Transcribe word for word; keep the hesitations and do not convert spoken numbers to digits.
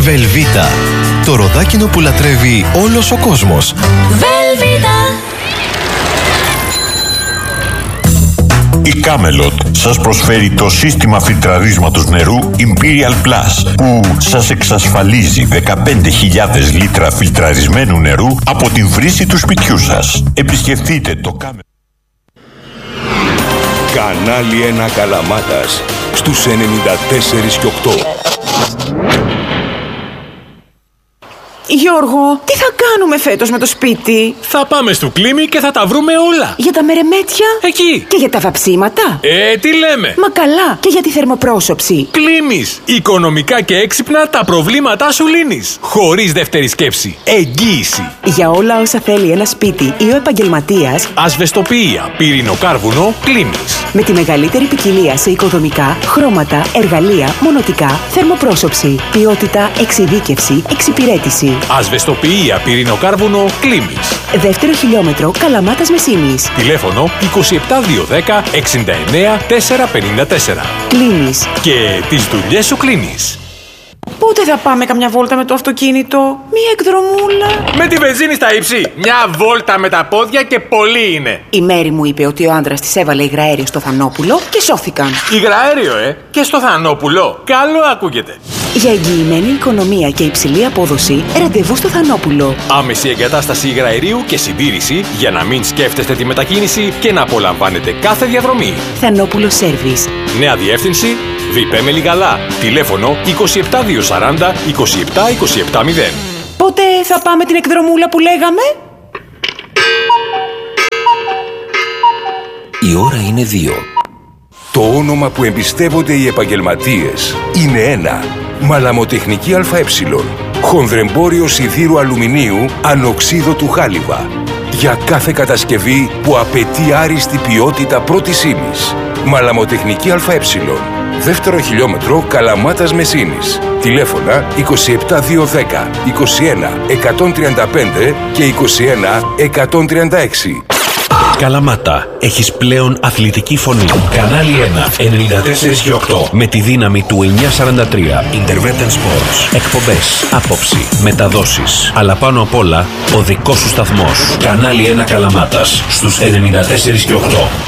Βελβίτα. Το ροδάκινο που λατρεύει όλος ο κόσμος. Βελβίτα. Η Camelot σας προσφέρει το σύστημα φιλτραρίσματος νερού Imperial Plus, που σας εξασφαλίζει δεκαπέντε χιλιάδες λίτρα φιλτραρισμένου νερού από την βρύση του σπιτιού σας. Επισκεφτείτε το Camelot. Κανάλι ένα Καλαμάτας στους ενενήντα τέσσερα και οκτώ. Γιώργο, τι θα κάνουμε φέτος με το σπίτι? Θα πάμε στο Κλίμι και θα τα βρούμε όλα. Για τα μερεμέτια? Εκεί. Και για τα βαψίματα? Ε, τι λέμε. Μα καλά, και για τη θερμοπρόσωψη. Κλίμις. Οικονομικά και έξυπνα τα προβλήματά σου λύνεις. Χωρίς δεύτερη σκέψη. Εγγύηση. Για όλα όσα θέλει ένα σπίτι ή ο επαγγελματίας, ασβεστοποιία, πυρηνοκάρβουνο, Κλίμις. Με τη μεγαλύτερη ποικιλία σε οικοδομικά, χρώματα, εργαλεία, μονοτικά, θερμοπρόσωψη, ποιότητα, εξειδίκευση, εξυπηρέτηση. Ασβεστοποιία, πυρηνοκάρβουνο, Κλίμις. Δεύτερο χιλιόμετρο, Καλαμάτας Μεσίνης. Τηλέφωνο είκοσι επτά διακόσια δέκα εξήντα εννέα τετρακόσια πενήντα τέσσερα. Κλείνεις. Και τις δουλειές σου κλείνεις. Πότε θα πάμε καμιά βόλτα με το αυτοκίνητο? Μία εκδρομούλα. Με τη βενζίνη στα ύψη. Μια βόλτα με τα πόδια και πολύ είναι. Η Μέρη μου είπε ότι ο άντρας της έβαλε υγραέριο στο Θανόπουλο και σώθηκαν. Υγραέριο, ε? Και στο Θανόπουλο. Καλό ακούγεται. Για εγγυημένη οικονομία και υψηλή απόδοση, ραντεβού στο Θανόπουλο. Άμεση εγκατάσταση υγραερίου και συντήρηση για να μην σκέφτεστε τη μετακίνηση και να απολαμβάνετε κάθε διαδρομή. Θανόπουλο Σέρβις. Νέα διεύθυνση Βιπέ Μελιγαλά. Τηλέφωνο είκοσι επτά διακόσια σαράντα είκοσι επτά είκοσι επτά μηδέν. Πότε θα πάμε την εκδρομούλα που λέγαμε? Η ώρα είναι δύο. Το όνομα που εμπιστεύονται οι επαγγελματίες είναι ένα. Μαλαμοτεχνική ΑΕ. Χονδρεμπόριο σιδήρου αλουμινίου ανοξίδωτου χάλιβα. Για κάθε κατασκευή που απαιτεί άριστη ποιότητα πρώτης ύλης. Μαλαμοτεχνική ΑΕ. Δεύτερο χιλιόμετρο, Καλαμάτας Μεσίνης. Τηλέφωνα είκοσι επτά διακόσια δέκα είκοσι ένα εκατόν τριάντα πέντε και είκοσι ένα εκατόν τριάντα έξι. Καλαμάτα, έχεις πλέον αθλητική φωνή. Κανάλι ένα, ενενήντα τέσσερα και οκτώ. Με τη δύναμη του εννιακόσια σαράντα τρία. Intervention Sports. Εκπομπές, άποψη, μεταδόσεις. Αλλά πάνω απ' όλα, ο δικός σου σταθμός. Κανάλι ένα Καλαμάτας, στους ενενήντα τέσσερα και οκτώ.